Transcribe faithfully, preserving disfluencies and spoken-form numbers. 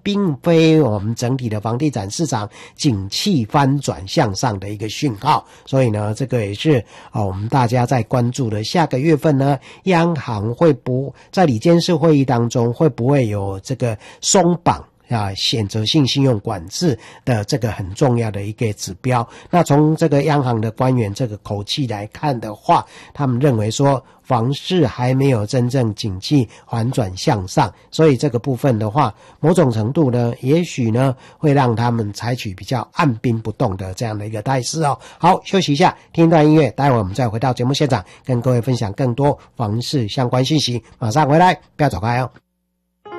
并非我们整体的房地产市场景气翻转向上的一个讯号。所以呢，这个也是啊我们大家在关注的。下个月份呢，央行会不在理监事会议当中会不会有这个松绑啊，选择性信用管制的这个很重要的一个指标。那从这个央行的官员这个口气来看的话，他们认为说房市还没有真正景气反转向上，所以这个部分的话，某种程度呢，也许呢会让他们采取比较按兵不动的这样的一个态势哦。好，休息一下，听一段音乐，待会我们再回到节目现场，跟各位分享更多房市相关信息。马上回来，不要走开哦。